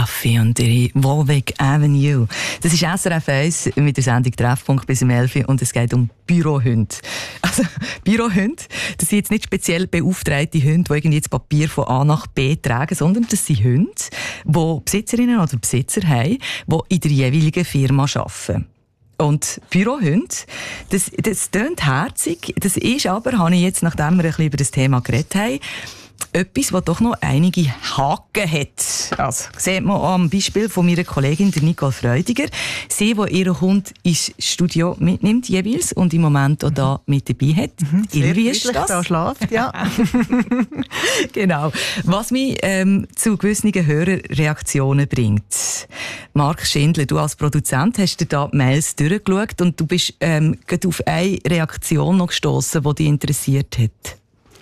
Kaffee und ihre Warwick Avenue. Das ist SRF 1 mit der Sendung Treffpunkt bis 11 Uhr und es geht um Bürohunde. Also Bürohunde, das sind jetzt nicht speziell beauftragte Hunde, die irgendwie das Papier von A nach B tragen, sondern das sind Hunde, die Besitzerinnen oder Besitzer haben, die in der jeweiligen Firma arbeiten. Und Bürohunde, das tönt herzig, das ist aber, habe ich jetzt, nachdem wir ein bisschen über das Thema geredet haben, etwas, das doch noch einige Haken hat. Also, sieht man am Beispiel von meiner Kollegin, der Nicole Freudiger. Sie, die ihren Hund ins Studio mitnimmt, jeweils, und im Moment auch da mit dabei hat. Wie ist das? Da schläft, ja. Genau. Was mich zu gewissen Hörerreaktionen bringt. Marc Schindler, du als Produzent hast dir da die Mails durchgeschaut und du bist gerade auf eine Reaktion noch gestossen, die dich interessiert hat.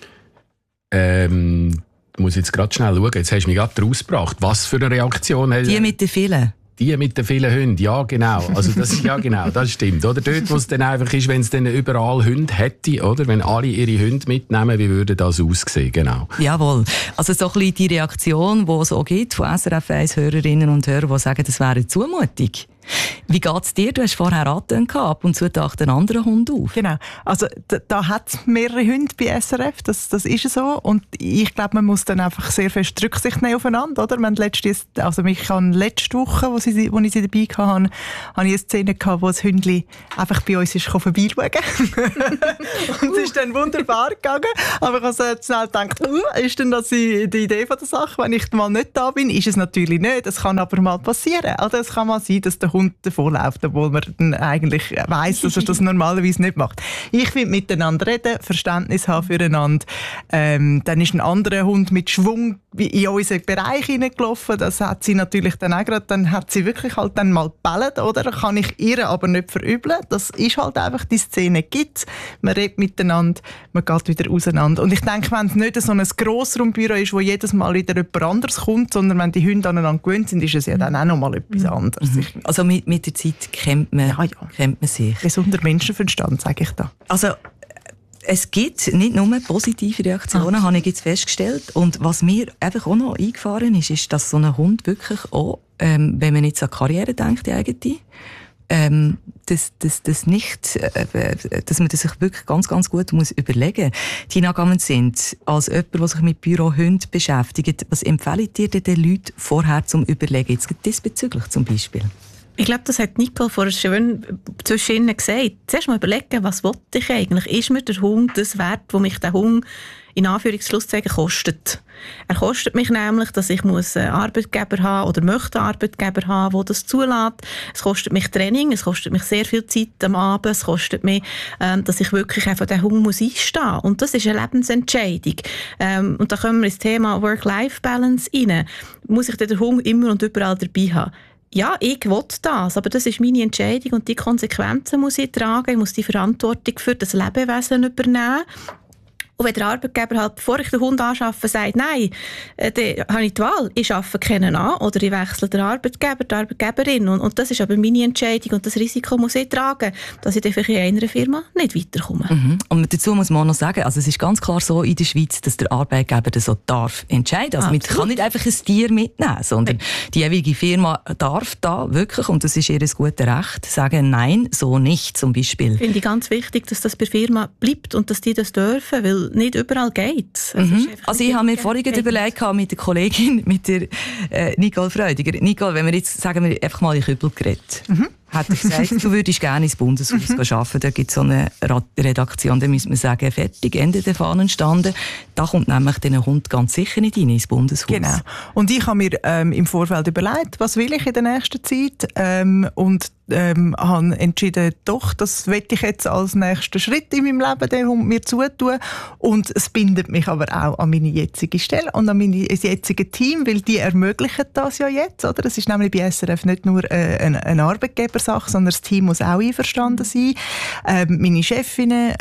Muss jetzt gerade schnell schauen. Jetzt hast du mich gerade rausgebracht. Was für eine Reaktion? Die mit den vielen. Die mit den vielen Hunden, ja genau. Also das ist ja genau, das stimmt. Oder dort, wo es dann einfach ist, wenn es dann überall Hunde hätte, oder? Wenn alle ihre Hunde mitnehmen, wie würde das aussehen? Genau. Jawohl. Also so ein bisschen die Reaktion, die es auch gibt von SRF 1 Hörerinnen und Hörern, die sagen, das wäre eine Zumutung. Wie geht es dir? Du hast vorher angetönt, ab und zu taucht ein anderer Hund auf. Genau. Also da hat es mehrere Hunde bei SRF, das ist so. Und ich glaube, man muss dann einfach sehr fest Rücksicht nehmen aufeinander, oder? Wir haben letzte Woche, wo ich sie dabei hatte, habe ich eine Szene gehabt, wo das Hündchen einfach bei uns ist vorbeischauen. Und es ist dann wunderbar gegangen. Aber ich habe so schnell gedacht, ist denn das die Idee von der Sache? Wenn ich mal nicht da bin, ist es natürlich nicht. Es kann aber mal passieren. Also es kann mal sein, dass der Hund davonläuft, obwohl man dann eigentlich weiss, dass er das normalerweise nicht macht. Ich finde, miteinander reden, Verständnis haben füreinander. Dann ist ein anderer Hund mit Schwung in unseren Bereich hineingelaufen. Das hat sie natürlich dann auch gerade, dann hat sie wirklich halt dann mal gebellt, oder? Kann ich ihr aber nicht verübeln. Das ist halt einfach, die Szene gibt's. Man redet miteinander, man geht wieder auseinander. Und ich denke, wenn es nicht so ein Grossraumbüro ist, wo jedes Mal wieder jemand anderes kommt, sondern wenn die Hunde aneinander gewöhnt sind, ist es ja dann auch noch mal etwas anderes. Also mit der Zeit kennt man sich. Gesunder Menschenverstand, sage ich da. Also es gibt nicht nur positive Reaktionen, habe ich jetzt festgestellt. Und was mir einfach auch noch eingefahren ist, ist, dass so ein Hund wirklich auch, wenn man jetzt an Karriere denkt, die eigene, dass man das sich wirklich ganz, ganz gut muss überlegen muss. Tina Gammen-Sind, als jemand, der sich mit Bürohunden beschäftigt, was empfehlt ihr den Leuten vorher zum Überlegen, jetzt diesbezüglich zum Beispiel? Ich glaube, das hat Nicole vorher schön zwischen ihnen gesagt. Zuerst mal überlegen, was will ich eigentlich? Ist mir der Hund das wert, wo mich der Hund in Anführungsschlusszeichen kostet? Er kostet mich nämlich, dass ich einen Arbeitgeber haben oder möchte einen Arbeitgeber haben, der das zulässt. Es kostet mich Training, es kostet mich sehr viel Zeit am Abend, es kostet mich, dass ich wirklich einfach den Hund einstehen muss. Und das ist eine Lebensentscheidung. Und da kommen wir ins Thema Work-Life-Balance rein. Muss ich den Hund immer und überall dabei haben? Ja, ich will das, aber das ist meine Entscheidung und die Konsequenzen muss ich tragen. Ich muss die Verantwortung für das Lebewesen übernehmen. Und wenn der Arbeitgeber halt, bevor ich den Hund anschaffe, sagt, nein, dann habe ich die Wahl, ich schaffe keinen an oder ich wechsle den Arbeitgeber, die Arbeitgeberin. Und das ist aber meine Entscheidung und das Risiko muss ich tragen, dass ich dann vielleicht in einer Firma nicht weiterkomme. Und dazu muss man auch noch sagen, also es ist ganz klar so in der Schweiz, dass der Arbeitgeber das so darf entscheiden. Also man kann nicht einfach ein Tier mitnehmen, sondern die jeweilige Firma darf da wirklich, und das ist ihr gutes Recht, sagen, nein, so nicht zum Beispiel. Finde ich ganz wichtig, dass das bei der Firma bleibt und dass die das dürfen, weil nicht überall geht es. Also ich habe mir vorhin überlegt mit der Kollegin, mit der Nicole Freudiger. Nicole, wenn wir jetzt, sagen wir, einfach mal in Kübel geredet. Hat er gesagt, du würdest gerne ins Bundeshaus arbeiten. Da gibt es so eine Redaktion, da müssen wir sagen, fertig, Ende der Fahnenstande. Da kommt nämlich der Hund ganz sicher nicht rein ins Bundeshaus. Genau. Und ich habe mir im Vorfeld überlegt, was will ich in der nächsten Zeit? Und habe entschieden, doch, das will ich jetzt als nächsten Schritt in meinem Leben den Hund mir zutun. Und es bindet mich aber auch an meine jetzige Stelle und an mein jetziges Team, weil die ermöglichen das ja jetzt. Oder? Es ist nämlich bei SRF nicht nur eine Arbeitgebersache, sondern das Team muss auch einverstanden sein. Meine Chefen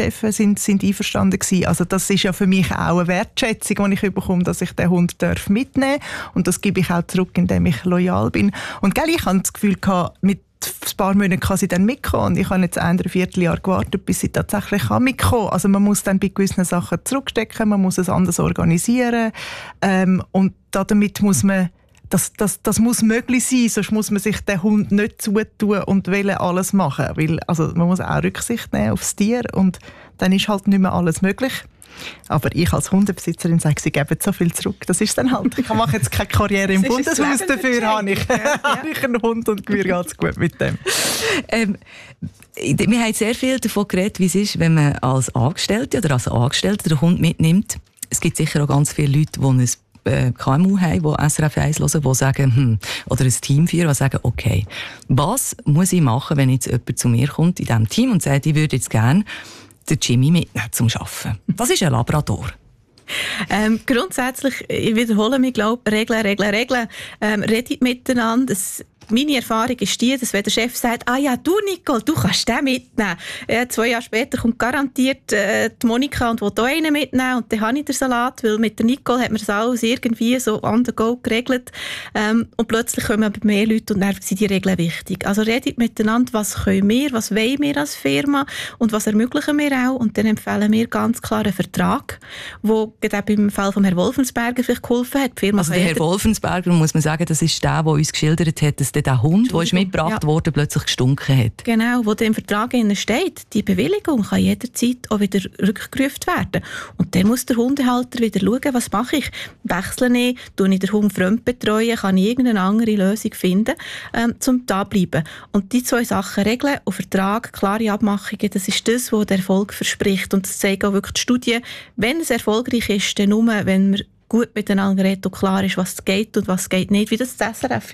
sind einverstanden gewesen. Also das ist ja für mich auch eine Wertschätzung, die ich bekomme, dass ich den Hund mitnehmen darf. Und das gebe ich auch zurück, indem ich loyal bin. Und ich hatte das Gefühl, mit ein paar Monaten kann sie dann mitkommen. Und ich habe jetzt 1,25 Jahre gewartet, bis sie tatsächlich mitkommen kann. Also man muss dann bei gewissen Sachen zurückstecken, man muss es anders organisieren. Und damit muss man das muss möglich sein, sonst muss man sich den Hund nicht zutun und alles machen. Weil, also man muss auch Rücksicht nehmen aufs Tier und dann ist halt nicht mehr alles möglich. Aber ich als Hundebesitzerin sage, sie geben so viel zurück. Das ist dann halt. Ich mache jetzt keine Karriere im Bundeshaus, dafür habe ich einen Hund und mir geht es gut mit dem. Wir haben sehr viel davon geredet, wie es ist, wenn man als Angestellte oder als Angestellter den Hund mitnimmt. Es gibt sicher auch ganz viele Leute, die ein KMU haben, die SRF 1 hören, die sagen, oder ein Team führen, die sagen, okay, was muss ich machen, wenn jetzt jemand zu mir kommt in diesem Team und sagt, ich würde jetzt gerne den Jimmy mitnehmen zum Arbeiten. Das ist ein Labrador. Grundsätzlich, ich wiederhole mich, glaube Regeln. Redet miteinander. Meine Erfahrung ist die, dass wenn der Chef sagt, du Nicole, du kannst den mitnehmen. 2 Jahre später kommt garantiert die Monika und will da einen mitnehmen und dann habe ich den Salat, weil mit der Nicole hat man das alles irgendwie so on the go geregelt. Und plötzlich kommen aber mehr Leute und dann sind die Regeln wichtig. Also redet miteinander, was können wir, was wollen wir als Firma und was ermöglichen wir auch. Und dann empfehlen wir ganz klar einen Vertrag, wo gerade im Fall von Herrn Wolfensberger vielleicht geholfen hat. Die Firma also der Herr Wolfensberger, muss man sagen, das ist der uns geschildert hat, dass der Hund, der mitgebracht wurde, plötzlich gestunken hat. Genau, wo im Vertrag steht, die Bewilligung kann jederzeit auch wieder rückgerufen werden. Und dann muss der Hundehalter wieder schauen, was mache ich? Wechsle ich, tue ich den Hund fremd betreuen, kann ich irgendeine andere Lösung finden, um da zu bleiben. Und die 2 Sachen, Regeln und Vertrag, klare Abmachungen, das ist das, was der Erfolg verspricht. Und das zeigen auch wirklich die Studien. Wenn es erfolgreich ist, dann nur, wenn man gut miteinander redet und klar ist, was geht und was geht nicht, wie das SRF